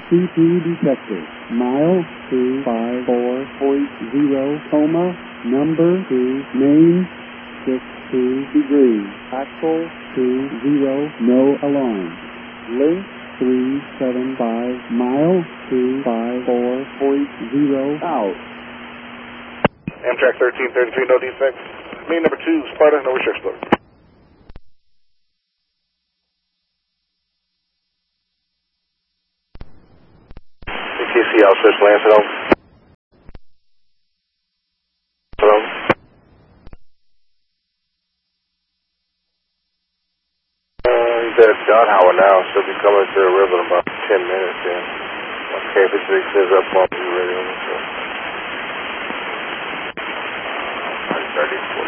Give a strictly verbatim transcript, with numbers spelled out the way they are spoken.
C P detected. Mile two five four point zero, coma, number two, main, six two degrees. Axle two zero, no alarm. Link three seven five, mile two five four point zero, out. Amtrak thirteen thirty-three, no defects. Main number two, Sparta, no restriction. K C L six, Lance, hello. Hello. Uh, he's at Donhauer now, so he'll be coming to the river in about ten minutes, yeah. Okay, if it's says up on you ready, so. thirty-four.